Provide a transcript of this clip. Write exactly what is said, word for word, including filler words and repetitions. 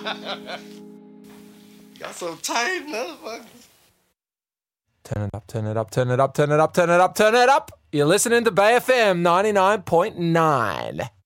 Got so tight, motherfucker. Turn it up, turn it up, turn it up, turn it up, turn it up, turn it up. You're listening to Bay F M ninety-nine point nine.